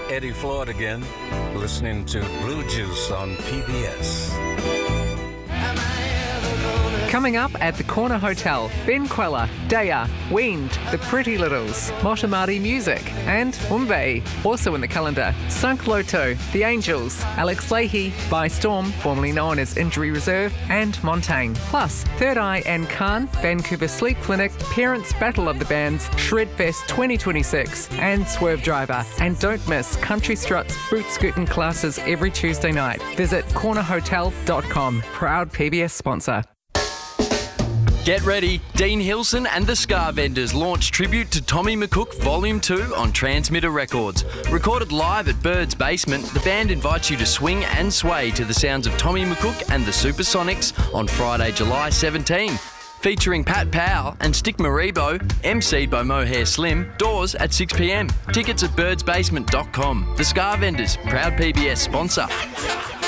Eddie Floyd again, listening to Blue Juice on PBS. Coming up at the Corner Hotel, Ben Queller, Daya, Weend, The Pretty Littles, Motomari Music and Umbe. Also in the calendar, Sunk Loto, The Angels, Alex Leahy, By Storm, formerly known as Injury Reserve, and Montaigne. Plus, Third Eye and Khan, Vancouver Sleep Clinic, Parents Battle of the Bands, Shredfest 2026 and Swerve Driver. And don't miss Country Struts boot scooting classes every Tuesday night. Visit cornerhotel.com. Proud PBS sponsor. Get ready, Dean Hilson and the Scar Vendors launch tribute to Tommy McCook Volume 2 on Transmitter Records. Recorded live at Bird's Basement, the band invites you to swing and sway to the sounds of Tommy McCook and the Supersonics on Friday, July 17. Featuring Pat Powell and Stick Maribo, emceed by Mohair Slim, doors at 6 p.m. Tickets at birdsbasement.com. The Scar Vendors, proud PBS sponsor.